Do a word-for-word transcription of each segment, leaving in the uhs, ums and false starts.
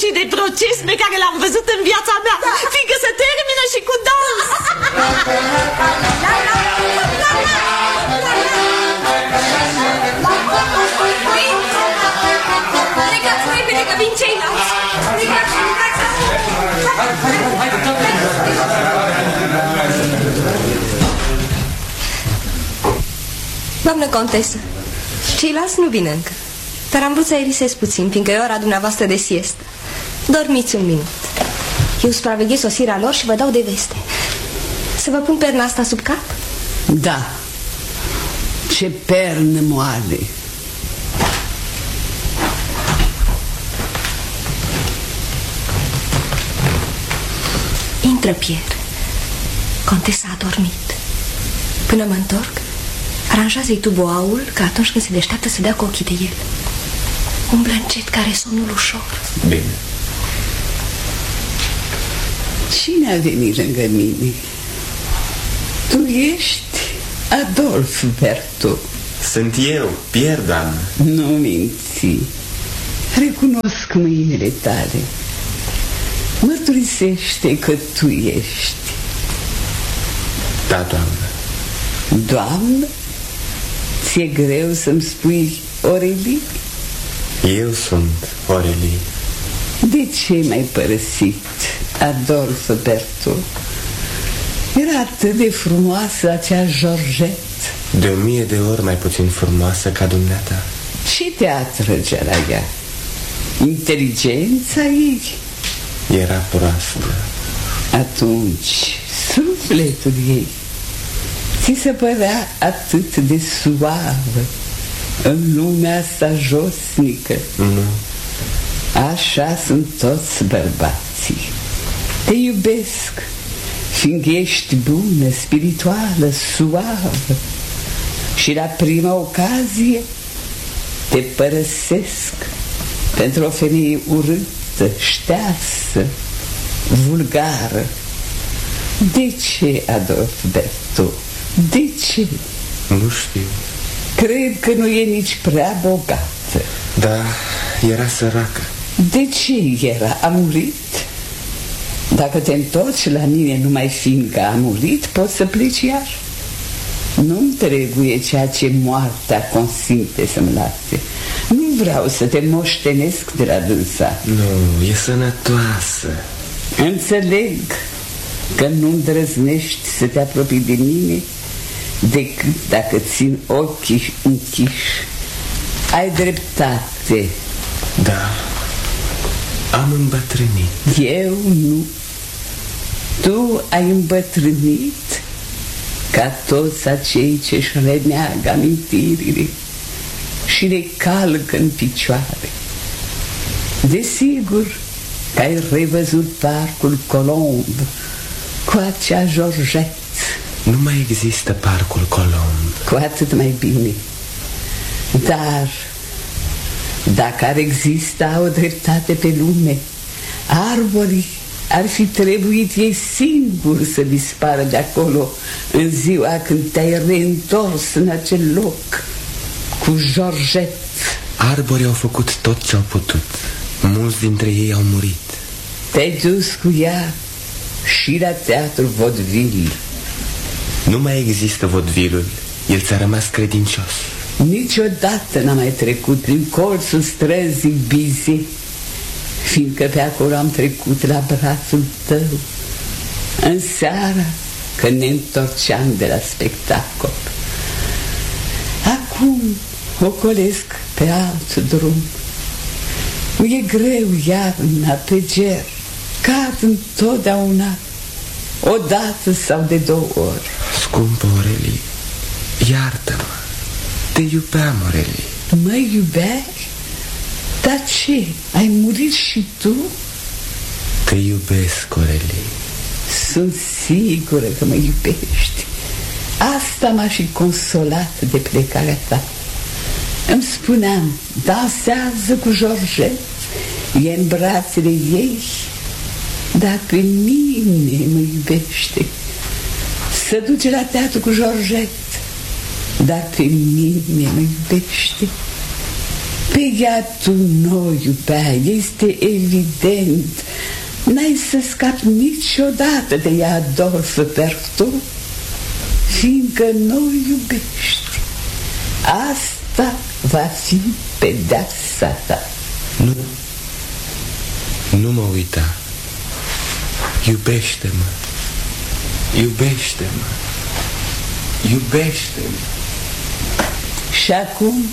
sfârșit de proces pe care l-am văzut în viața mea, da. Fiindcă se termină și cu dans. Plecați repede că vin ceilalți. Plecați, plecați. Doamnă contesă, ceilalți nu vin încă, dar am vrut să aerisez puțin, fiindcă e ora dumneavoastră de siestă. Dormiți un minut. Eu supraveghez sosirea lor și vă dau de veste. Să vă pun perna asta sub cap? Da. Ce pernă moale. Intră, Pierre. Contesa a dormit. Până mă întorc, aranjează-i tu boaul, că atunci când se deșteaptă să dea cu ochii de el. Umblă încet, care e somnul ușor. Bine. Cine a venit lângă mine? Tu ești Adolf Berthaud. Sunt eu, Pierre, doamnă. Nu minți. Recunosc mâinile tale. Mărturisește că tu ești. Da, doamnă. Doamnă? Ți-e greu să-mi spui Aurélie? Eu sunt Aurélie. De ce m-ai părăsit, Adolf Berthaud? Era atât de frumoasă acea Georgette. De o mie de ori mai puțin frumoasă ca dumneata. Ce te atrăgea la ea? Inteligența ei? Era proastă. Atunci, sufletul ei ți se părea atât de suavă în lumea asta josnică. Nu. Așa sunt toți bărbații. Te iubesc, fiindcă ești bună, spirituală, suavă, și la prima ocazie te părăsesc pentru o femeie urâtă, ștearsă, vulgară. De ce, Adolf Berthaud? De ce? Nu știu. Cred că nu e nici prea bogată. Da, era săracă. De ce era? A murit? Dacă te întorci la mine numai fiindcă a murit, poți să pleci iar. Nu-mi trebuie ceea ce moartea consimte să-mi lase. Nu vreau să te moștenesc de la dânsa. Nu, e sănătoasă. Înțeleg că nu îndrăznești să te apropii de mine decât dacă țin ochii închiși. Ai dreptate. Da, am îmbătrânit. Eu nu. Tu ai îmbătrânit ca toți acei ce-și reneagă amintirile și le calcă în picioare. Desigur că ai revăzut parcul Colombe cu acea Georgette. Nu mai există parcul Colombe. Cu atât mai bine. Dar dacă ar exista o dreptate pe lume, arborii ar fi trebuit ei singuri să dispară de acolo în ziua când te-ai reîntors în acel loc cu Georgette. Arborii au făcut tot ce au putut. Mulți dintre ei au murit. Te-ai dus cu ea și la teatrul vaudeville. Nu mai există vaudevilul. El ți-a rămas credincios. Niciodată n-am mai trecut prin colțul străzii Bizet, fiindcă pe acolo am trecut la brațul tău în seara când ne întorceam de la spectacol. Acum ocolesc pe alt drum. Mi-e greu iarna pe ger, cad întotdeauna, odată sau de două ori. Scumpă Aurélie, iartă-mă. Te iubeam, Aurélie. Mă iubeai? Dar ce? Ai murit și tu? Te iubesc, Aurélie. Sunt sigură că mă iubești. Asta m-a și consolat de plecarea ta. Îmi spuneam, dansează cu Georgette, e în brațele ei, dar pe mine mă iubește. Se duce la teatru cu Georgette, dar pe mine mă iubește. Pe ea tu nu iubea, este evident. N-ai să scapi niciodată de ea, Adolphe Berthaud, fiindcă nu iubești. Asta va fi pedeapsa ta. Nu, nu mă uita. Iubește-mă, iubește-mă, iubește-mă. Și acum,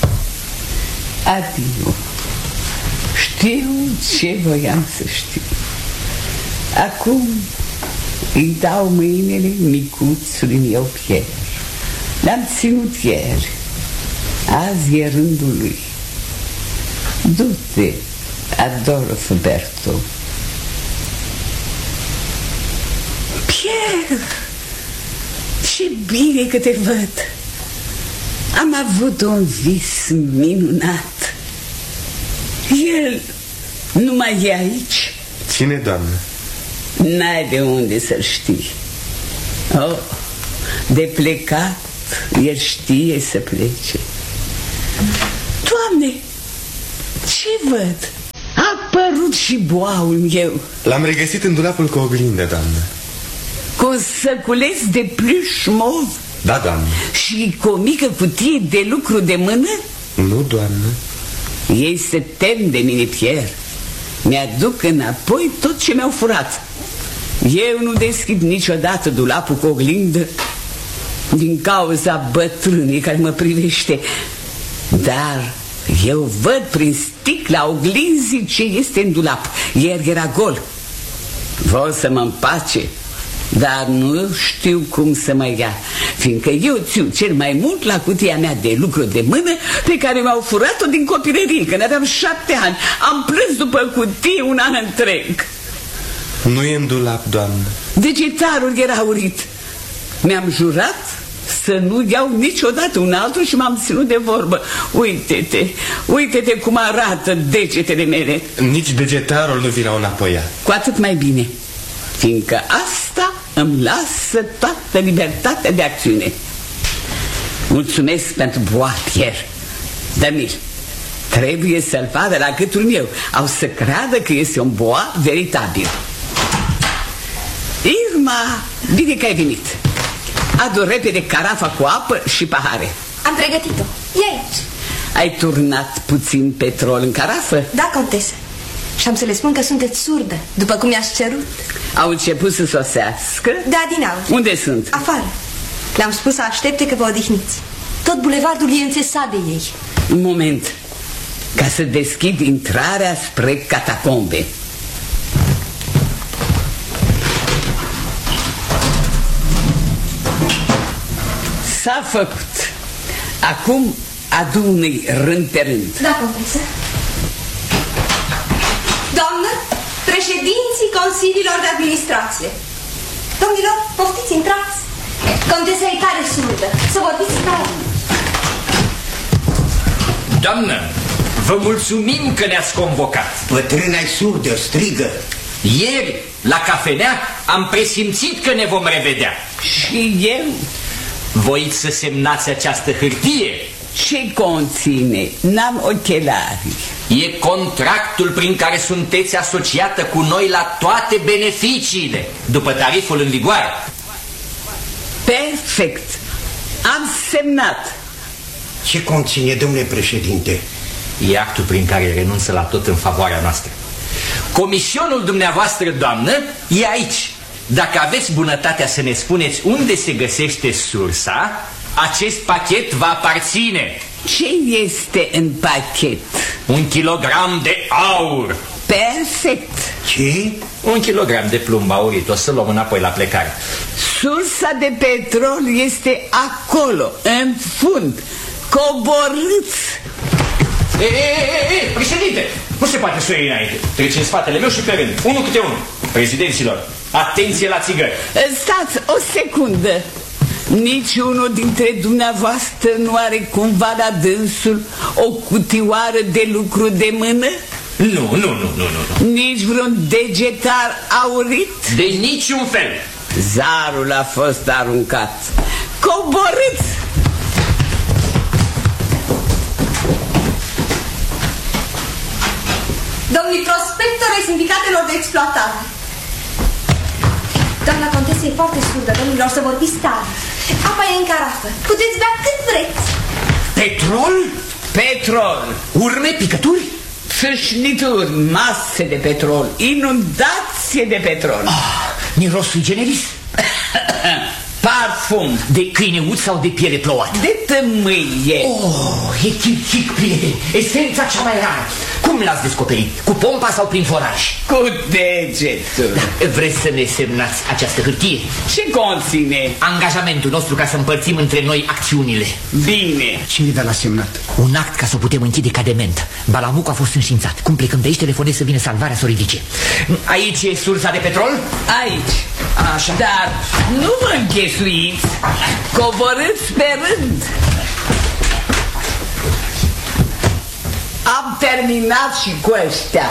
adio. Știu ce voiam să știu. Acum îi dau mâinile micuțului meu Pierre. L-am ținut ieri. Azi e rândul lui. Du-te, Adolphe Berthaud. Pierre, ce bine că te văd. Am avut un vis minunat. El nu mai e aici? Cine, doamnă? N-ai de unde să-l știi. Oh, de plecat, el știe să plece. Doamne, ce văd? A apărut și boaul meu. L-am regăsit în dulapul cu oglindă, doamnă. Cu un săculeț de pluș mov? Da, doamnă. Și cu o mică cutie de lucru de mână? Nu, doamnă. Ei se tem de mine, Pierre. Mi-aduc înapoi tot ce mi-au furat. Eu nu deschid niciodată dulapul cu oglindă din cauza bătrânii care mă privește. Dar eu văd prin sticla oglinzii ce este în dulap. Ieri era gol. Vreau să mă împace, dar nu știu cum să mă ia, fiindcă eu țiu cel mai mult la cutia mea de lucru de mână pe care mi-au furat-o din copilărie, când aveam șapte ani. Am plâns după cutie un an întreg. Nu e în dulap, doamnă. Degetarul era urit. Mi-am jurat să nu iau niciodată un altul și m-am ținut de vorbă. Uite-te, uite-te cum arată degetele mele. Nici degetarul nu vi l-au înapoiat. Cu atât mai bine, fiindcă asta îmi lasă toată libertatea de acțiune. Mulțumesc pentru boa, Pierre. Dă-mi-l. Trebuie să-l vadă la gâtul meu. Au să creadă că este un boa veritabil. Irma, bine că ai venit. Adu repede carafa cu apă și pahare. Am pregătit-o. E aici. Ai turnat puțin petrol în carafă? Da, contesă. Și am să le spun că sunteți surdă, după cum i-aș cerut. Au început să sosească? Da, din aur. Unde sunt? Afară. Le-am spus să aștepte că vă odihniți. Tot bulevardul e înțesat de ei. Un moment, ca să deschid intrarea spre catacombe. S-a făcut. Acum adu-ne rând pe rând. Da, contesă. Doamnă, președinții consiliilor de administrație. Domnilor, poftiți, intrați. Contesa e tare surdă. Să vorbiți ca ea. Doamnă, vă mulțumim că ne-ați convocat. Bătrâna-i surdă, strigă. Ieri, la cafenea, am presimțit că ne vom revedea. Și eu? Voiți să semnați această hârtie? Ce conține? N-am ochelari. E contractul prin care sunteți asociată cu noi la toate beneficiile, după tariful în vigoare. Perfect. Am semnat. Ce conține, domnule președinte? E actul prin care renunță la tot în favoarea noastră. Comisionul dumneavoastră, doamnă, e aici. Dacă aveți bunătatea să ne spuneți unde se găsește sursa, acest pachet va aparține. Ce este în pachet? Un kilogram de aur. Perfect. Ce? Un kilogram de plumb aurit, o să luăm înapoi la plecare. Sursa de petrol este acolo, în fund. Coborâți. Ei, ei, ei, președinte, nu se poate să o iei înainte. Treci în spatele meu și pe rând, unul câte unul. Prezidenților, atenție la țigări. Stați o secundă. Niciunul dintre dumneavoastră nu are cumva la dânsul o cutioară de lucru de mână? Nu, nu, nu, nu, nu. Nici vreun degetar aurit? De niciun fel. Zarul a fost aruncat. Coborâți! Domnii prospectori ai sindicatelor de exploatare. Doamna contesă e foarte surdă, domnilor, să vorbiți tare. Apa e în carafă. Puteți bea cât vreți. Petrol? Petrol. Urme, picături? Sfârșnituri, mase de petrol, inundație de petrol. Ah, miros sui generis? Parfum. De câineuț sau de piele plouată? De tămâie. Oh, e chip-chic, prieteni, esența cea mai rară. Cum l-ați descoperit? Cu pompa sau prin foraj? Cu degetul. Da. Vreți să ne semnați această hârtie? Ce conține? Angajamentul nostru ca să împărțim între noi acțiunile. Bine. Cine de l-a semnat? Un act ca să o putem închide ca dement. Balamuc a fost înștiințat. Cum plecăm de aici, telefonez să vină salvarea să o ridice. Aici e sursa de petrol? Aici. Așa. Dar nu vă înghesuiți. Coborâți pe rând. Am terminat și cu ăștia.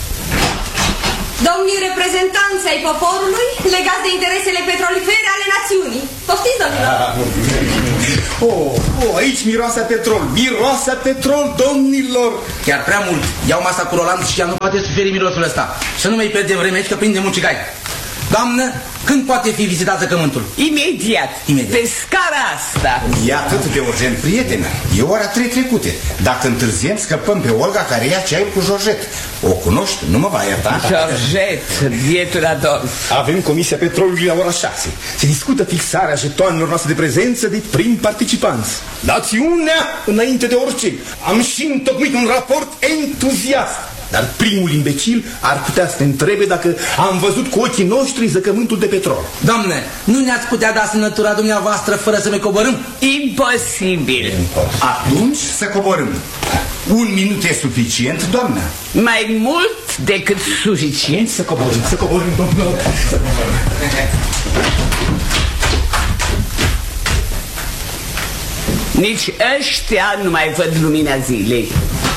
Domnii reprezentanți ai poporului, legați de interesele petrolifere ale națiunii. Poftiți, domnilor! Oh, oh, aici miroase petrol, miroase petrol, domnilor! Chiar prea mult. Iau masa cu Roland și ea nu poate suferi mirosul ăsta. Să nu mai pierdem vreme aici că prindem un cigai. Doamnă, când poate fi vizitat zăcământul? Imediat. Imediat. Pe scara asta. E atât de urgent, prietene. E ora trei trecute. Dacă întârziem, scăpăm pe Olga care ia ceaiul cu Georgette. O cunoști? Nu mă va ierta? Georgette, bietul Adolf. Avem Comisia Petrolului la ora șase. Se discută fixarea jetoanelor noastre de prezență de prim participanți. Națiunea înainte de orice. Am și întocmit un raport entuziast. Dar primul imbecil ar putea să te întrebe dacă am văzut cu ochii noștri zăcământul de petrol. Doamne, nu ne-ați putea da semnătura dumneavoastră fără să ne coborâm? Imposibil. Atunci să coborâm. Un minut e suficient, doamnă? Mai mult decât suficient. Să coborâm, să coborâm, domnul. Să coborâm. Nici ăștia nu mai văd lumina zilei.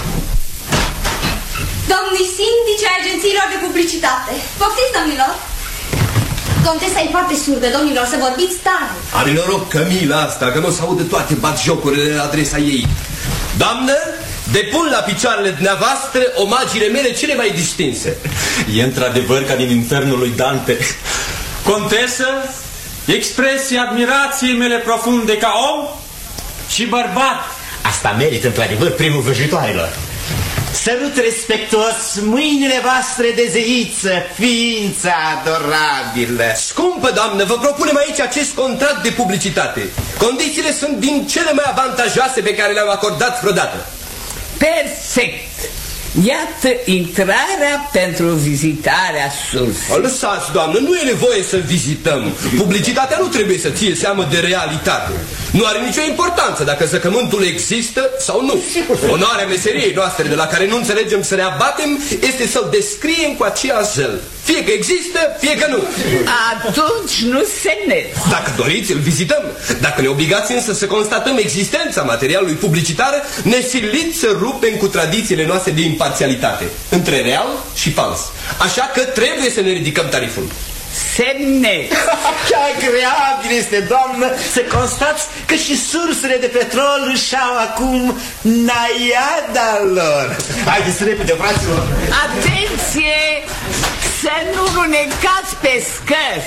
Domnii sindici ai agențiilor de publicitate. Poftiți, domnilor! Contesa e foarte surdă, domnilor, să vorbiți tare. Are noroc Camila asta, că nu o să audă toate batjocurile la adresa ei. Doamnă, depun la picioarele dumneavoastră omagiile mele cele mai distinse. E într-adevăr ca din infernul lui Dante. Contesă, expresie admirației mele profunde ca om și bărbat. Asta merită într-adevăr primul vrăjitoarelor. Sărut respectuos mâinile voastre de zeiță, ființa adorabilă. Scumpă doamnă, vă propunem aici acest contract de publicitate. Condițiile sunt din cele mai avantajoase pe care le-am acordat vreodată. Perfect. Iată intrarea pentru vizitarea sursei. Lăsați, doamnă, nu e nevoie să vizităm. Publicitatea nu trebuie să ție seamă de realitate. Nu are nicio importanță dacă zăcământul există sau nu. Onoarea meseriei noastre, de la care nu înțelegem să ne abatem, este să-l descriem cu aceeași zel. Fie că există, fie că nu. Atunci nu semneți. Dacă doriți, îl vizităm. Dacă ne obligați însă să constatăm existența materialului publicitar, ne siliți să rupem cu tradițiile noastre de imparțialitate între real și fals. Așa că trebuie să ne ridicăm tariful. Semneți. Ce agreabil este, doamnă, să constați că și sursele de petrol își au acum naiada lor. Haideți repede, fraților. Atenție! Să nu runecați pe scări.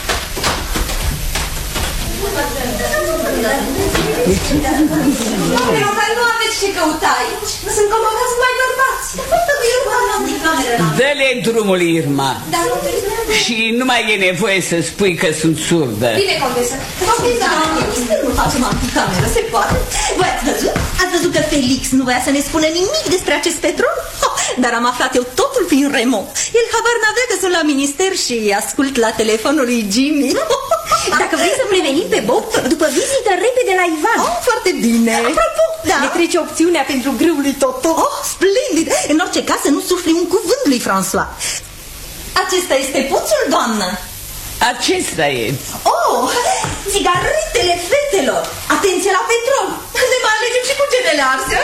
Doamnelor, dar nu aveți ce căuta aici. Nu sunt convocați mai bărbați. Dă-le drumul, Irma. Dar nu... Și nu mai e nevoie să spui că sunt surdă. Bine, condesă. Poftiți, doamne, nu facem anticameră, se poate. Voi ați văzut? Ați văzut că Felix nu voia să ne spună nimic despre acest petrol? Oh, dar am aflat eu totul prin Raymond. El habar n-avea că sunt la minister și ascult la telefonul lui Jimmy. Dacă vrei să-mi revenim pe Bob, după vizită repede la Ivan. Oh, foarte bine. Apropo, da. Ne trece opțiunea pentru grâul lui Toto. Oh, splendid. În orice caz să nu sufli un cuvânt lui François. Acesta este puțul, doamnă. Acesta e. Oh, țigaretele fetelor. Atenție la petrol. Ne mai alegem și cu genele arse.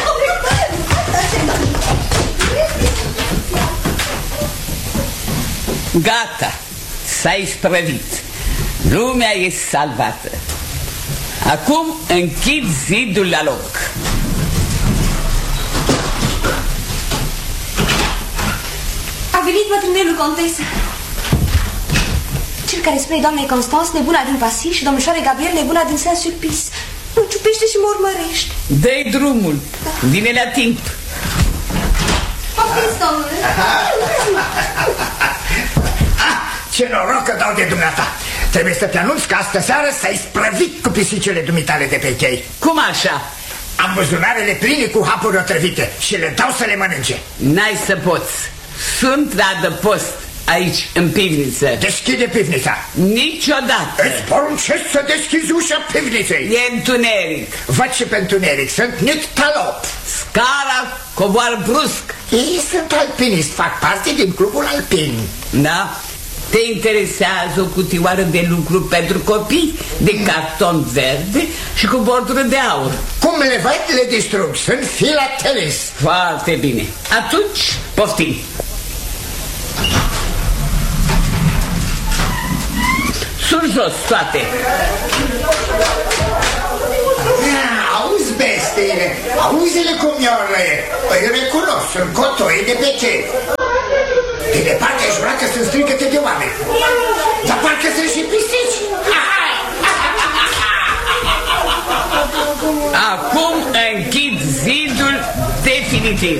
Gata, s-a isprăvit. Lumea e salvată. Acum închid zidul la loc. venit bătrânelul contesă. Cel care spune doamnei Constance, nebuna din Pasi, și domnișoare Gabriel, nebuna din Saint-Sulpice. Mă ciupește și mă urmărește. Dă-i drumul, vine la timp. Poftiți, domnule. Ah, ce noroc că dau de dumneata. Trebuie să te anunț că astă seară s-ai sprăvit cu pisicile dumitale de pe chei. Cum așa? Am buzunarele pline cu hapuri otrăvite și le dau să le mănânce. N-ai să poți. Sunt la adăpost aici, în pivniță. Deschide pivnița. Niciodată. Îți poruncesc să deschizi ușa pivniței. E întuneric. Văd și pe întuneric, sunt nictalop. Scara coboară brusc. Ei sunt alpinist, fac parte din clubul alpin. Da? Te interesează o cutioară de lucru pentru copii de carton verde și cu bordură de aur. Cum le văd, le distrug. Sunt filatelist. Foarte bine. Atunci, poftim. Sus jos toate. Auzi, bestele, auzi-le cum iorlăie. Îi recunosc, sunt cotoi de pe ce. De departe își vrea că sunt strigăte de oameni. Dar parcă sunt și pisici. Acum închid zidul definitiv.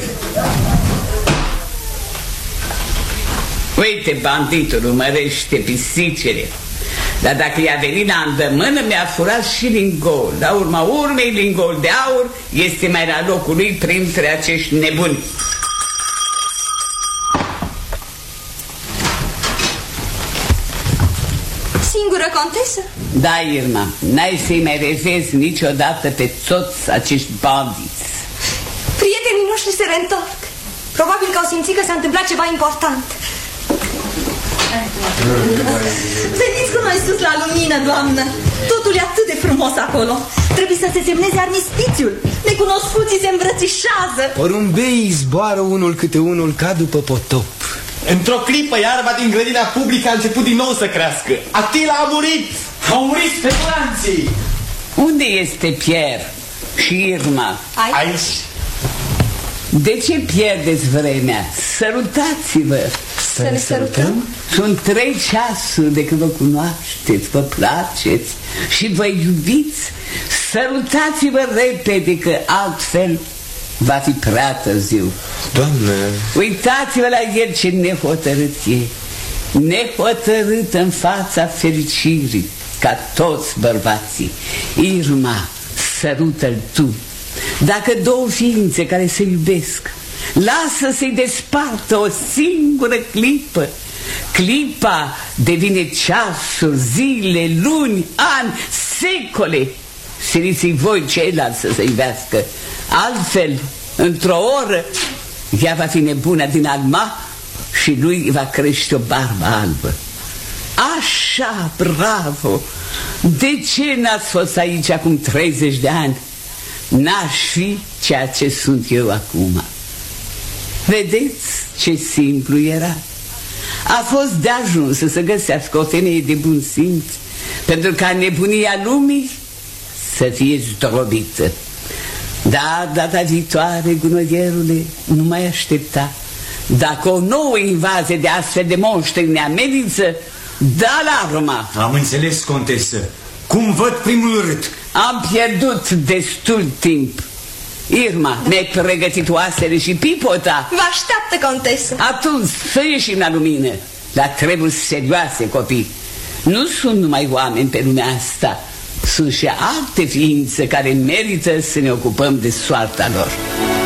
Uite, banditul urmărește pisicele. Dar dacă i-a venit la îndemână, mi-a furat și lingol. La urma urmei, lingol de aur este mai la locul lui printre acești nebuni. Singură contesă? Da, Irma, n-ai să-i mai revezi niciodată pe toți acești bandiți. Prietenii noștri se reîntorc. Probabil că au simțit că s-a întâmplat ceva important. Veniți cu noi sus la lumină, doamnă. Totul e atât de frumos acolo. Trebuie să se semneze armistițiul. Necunoscuții se îmbrățișează. Porumbeii zboară unul câte unul ca după potop. Într-o clipă, iarba din grădina publică a început din nou să crească. Atila a murit! Au murit speculanții! Unde este Pierre și Irma? Aici. De ce pierdeți vremea? Sărutați-vă! Să ne sărutăm? Sunt trei ceasuri de când vă cunoașteți, vă placeți și vă iubiți. Sărutați-vă repede, că altfel va fi prea târziu. Doamnă... Uitați-vă la el ce nehotărât e. Nehotărât în fața fericirii, ca toți bărbații. Irma, sărută-l tu. Dacă două ființe care se iubesc, lasă să-i despartă o singură clipă. Clipa devine ceasuri, zile, luni, ani, secole. Siliți-i voi ceilalți să se iubească. Altfel, într-o oră, ea va fi nebună din alma și lui va crește o barbă albă. Așa, bravo! De ce n-ați fost aici acum treizeci de ani? N-aș fi ceea ce sunt eu acum. Vedeți ce simplu era? A fost de ajuns să se găsească o femeie de bun simț pentru ca nebunia lumii să fie zdrobită. Da, data viitoare, gunoierule, nu mai aștepta. Dacă o nouă invazie de astfel de monștri ne amenință, dă alarma. Am înțeles, contesă. Cum văd primul râd? Am pierdut destul timp. Irma, mi-ai pregătit oasele și pipota? Vă așteaptă, contesă. Atunci să ieșim la lumină. La treburi serioase, copii. Nu sunt numai oameni pe lumea asta. Sunt și alte ființe care merită să ne ocupăm de soarta lor.